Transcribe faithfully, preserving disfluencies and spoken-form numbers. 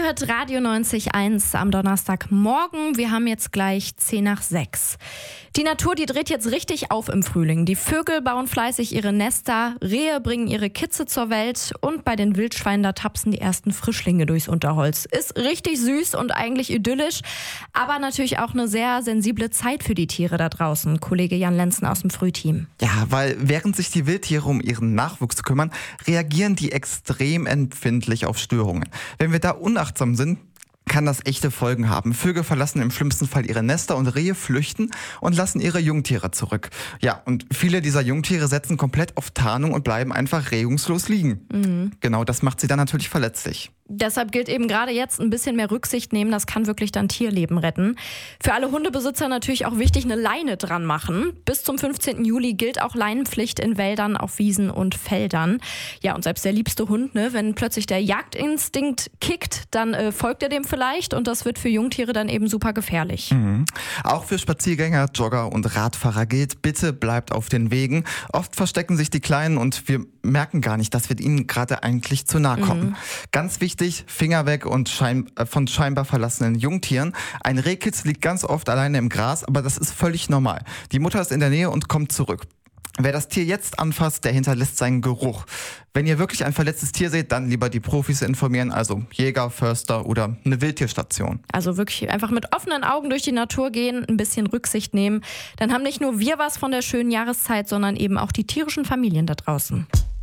hört Radio neunzig Komma eins am Donnerstagmorgen. Wir haben jetzt gleich zehn nach sechs. Die Natur, die dreht jetzt richtig auf im Frühling. Die Vögel bauen fleißig ihre Nester, Rehe bringen ihre Kitze zur Welt und bei den Wildschweinen, da tapsen die ersten Frischlinge durchs Unterholz. Ist richtig süß und eigentlich idyllisch, aber natürlich auch eine sehr sensible Zeit für die Tiere da draußen. Kollege Jan Lenzen aus dem Frühteam. Ja, weil während sich die Wildtiere um ihren Nachwuchs kümmern, reagieren die extrem empfindlich auf Störungen. Wenn wir da unachtsam sind, kann das echte Folgen haben. Vögel verlassen im schlimmsten Fall ihre Nester und Rehe flüchten und lassen ihre Jungtiere zurück. Ja, und viele dieser Jungtiere setzen komplett auf Tarnung und bleiben einfach regungslos liegen. Mhm. Genau, das macht sie dann natürlich verletzlich. Deshalb gilt eben gerade jetzt ein bisschen mehr Rücksicht nehmen, das kann wirklich dann Tierleben retten. Für alle Hundebesitzer natürlich auch wichtig, eine Leine dran machen. Bis zum fünfzehnten Juli gilt auch Leinenpflicht in Wäldern, auf Wiesen und Feldern. Ja, und selbst der liebste Hund, ne, wenn plötzlich der Jagdinstinkt kickt, dann äh, folgt er dem vielleicht und das wird für Jungtiere dann eben super gefährlich. Mhm. Auch für Spaziergänger, Jogger und Radfahrer gilt, bitte bleibt auf den Wegen. Oft verstecken sich die Kleinen und wir merken gar nicht, dass wir ihnen gerade eigentlich zu nahe kommen. Mhm. Ganz wichtig, Finger weg und schein, äh, von scheinbar verlassenen Jungtieren. Ein Rehkitz liegt ganz oft alleine im Gras, aber das ist völlig normal. Die Mutter ist in der Nähe und kommt zurück. Wer das Tier jetzt anfasst, der hinterlässt seinen Geruch. Wenn ihr wirklich ein verletztes Tier seht, dann lieber die Profis informieren, also Jäger, Förster oder eine Wildtierstation. Also wirklich einfach mit offenen Augen durch die Natur gehen, ein bisschen Rücksicht nehmen. Dann haben nicht nur wir was von der schönen Jahreszeit, sondern eben auch die tierischen Familien da draußen.